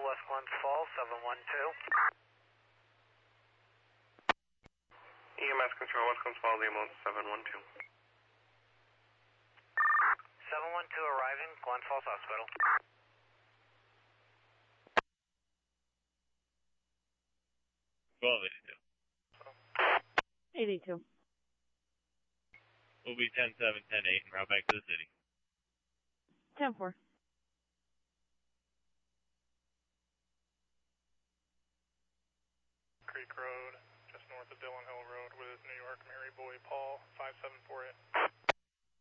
West Glens Falls, 712. EMS Control, West Glens Falls, EMO 712. 712 arriving, Glens Falls Hospital. $82. We'll be 10-7, 10-8, and route back to the city. 10-4. Creek Road, just north of Dillon Hill Road with New York Mary Boy Paul, 5748.